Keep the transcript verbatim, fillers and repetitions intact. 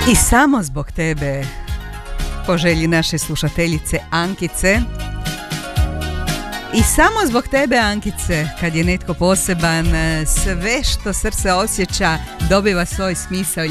I samo zbog tebe, po želji naše slušateljice Ankice. I samo zbog tebe, Ankice, kad je netko poseban, sve što srce osjeća dobiva svoj smisao.